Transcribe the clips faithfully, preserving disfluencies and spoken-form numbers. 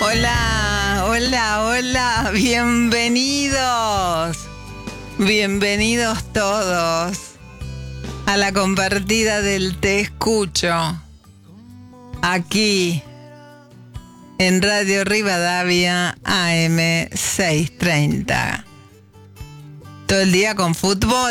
Hola, hola, hola, bienvenidos, bienvenidos todos a la compartida del Te Escucho, aquí en Radio Rivadavia A M seiscientos treinta. Todo el día con fútbol.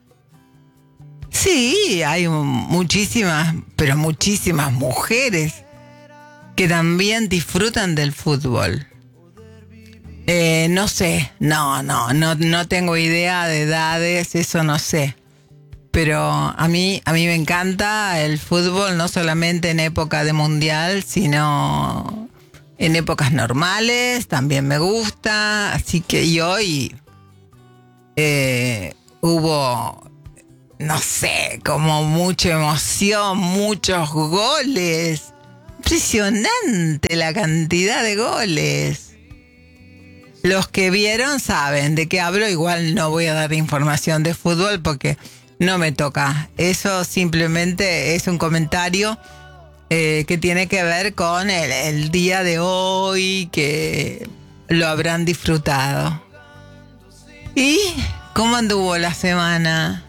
Sí, hay muchísimas, pero muchísimas mujeres que también disfrutan del fútbol. Eh, no sé, no, no, no, no tengo idea de edades, eso no sé. Pero a mí, a mí me encanta el fútbol, no solamente en época de mundial, sino en épocas normales, también me gusta. Así que y hoy eh, hubo, no sé, como mucha emoción, muchos goles. Impresionante la cantidad de goles. Los que vieron saben de qué hablo. Igual no voy a dar información de fútbol porque no me toca. Eso simplemente es un comentario eh, que tiene que ver con el, el día de hoy, que lo habrán disfrutado. ¿Y cómo anduvo la semana?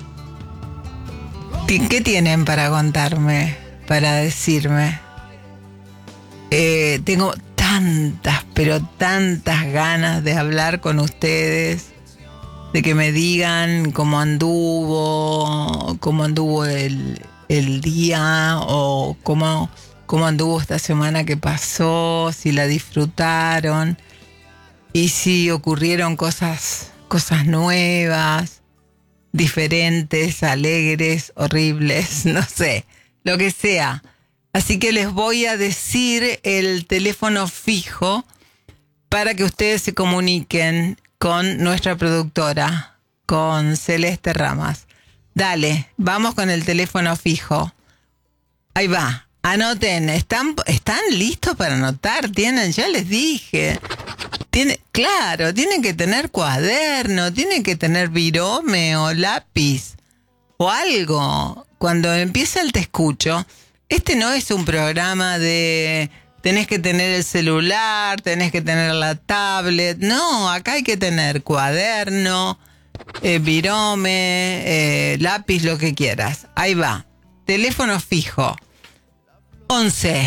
¿Qué tienen para contarme, para decirme? Eh, tengo tantas, pero tantas ganas de hablar con ustedes, de que me digan cómo anduvo, cómo anduvo el, el día, o cómo, cómo anduvo esta semana que pasó, si la disfrutaron, y si ocurrieron cosas, cosas nuevas, diferentes, alegres, horribles, no sé, lo que sea. Así que les voy a decir el teléfono fijo para que ustedes se comuniquen con nuestra productora, con Celeste Ramas. Dale, vamos con el teléfono fijo. Ahí va, anoten, ¿están, están listos para anotar? Tienen, ya les dije. Tiene, claro, tienen que tener cuaderno, tienen que tener virome o lápiz o algo. Cuando empieza el Te Escucho, este no es un programa de tenés que tener el celular, tenés que tener la tablet. No, acá hay que tener cuaderno, eh, virome, eh, lápiz, lo que quieras. Ahí va. Teléfono fijo. once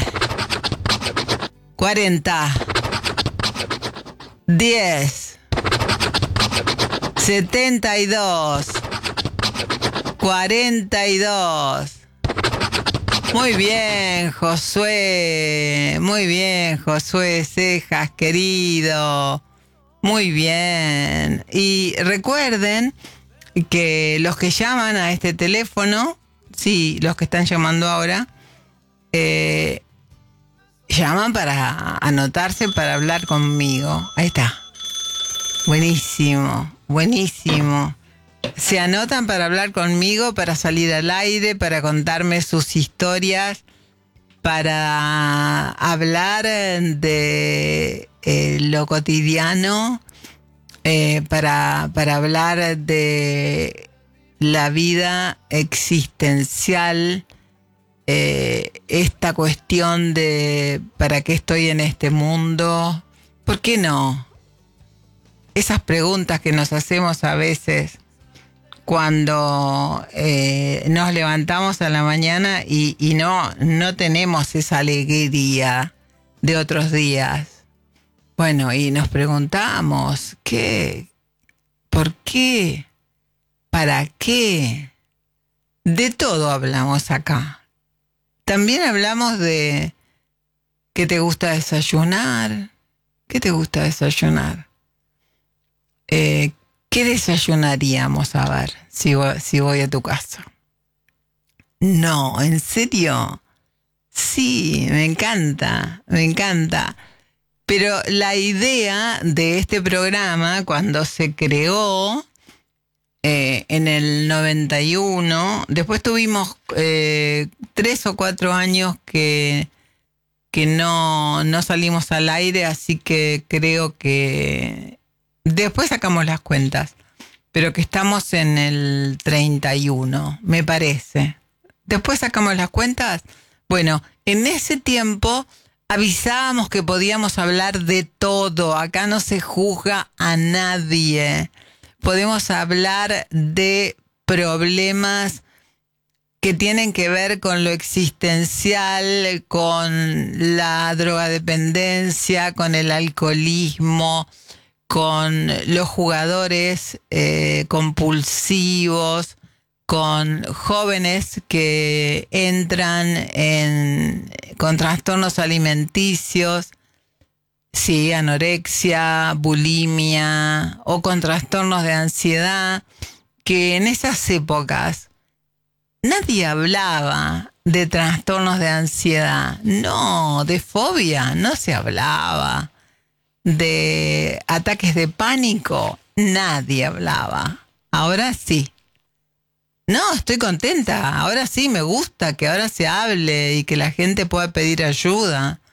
cuarenta diez setenta y dos cuarenta y dos. Muy bien, Josué. Muy bien, Josué Cejas, querido. Muy bien. Y recuerden que los que llaman a este teléfono, sí, los que están llamando ahora, eh, llaman para anotarse para hablar conmigo. Ahí está. Buenísimo, buenísimo. Se anotan para hablar conmigo, para salir al aire, para contarme sus historias, para hablar de eh, lo cotidiano, eh, para, para hablar de la vida existencial, eh, esta cuestión de ¿para qué estoy en este mundo? ¿Por qué no? Esas preguntas que nos hacemos a veces cuando eh, nos levantamos a la mañana y, y no, no tenemos esa alegría de otros días. Bueno, y nos preguntamos, ¿qué? ¿Por qué? ¿Para qué? De todo hablamos acá. También hablamos de ¿qué te gusta desayunar? ¿Qué te gusta desayunar? Eh, ¿Qué desayunaríamos? A ver, si voy, si voy a tu casa. No, ¿en serio? Sí, me encanta, me encanta. Pero la idea de este programa, cuando se creó eh, en el noventa y uno, después tuvimos eh, tres o cuatro años que, que no, no salimos al aire, así que creo que después sacamos las cuentas, pero que estamos en el treinta y uno, me parece. Después sacamos las cuentas. Bueno, en ese tiempo avisábamos que podíamos hablar de todo. Acá no se juzga a nadie. Podemos hablar de problemas que tienen que ver con lo existencial, con la drogadependencia, con el alcoholismo, con los jugadores eh, compulsivos, con jóvenes que entran en, con trastornos alimenticios, sí, anorexia, bulimia o con trastornos de ansiedad, que en esas épocas nadie hablaba de trastornos de ansiedad, no, de fobia, no se hablaba, de ataques de pánico, nadie hablaba. Ahora sí. No, estoy contenta, ahora sí me gusta que ahora se hable y que la gente pueda pedir ayuda.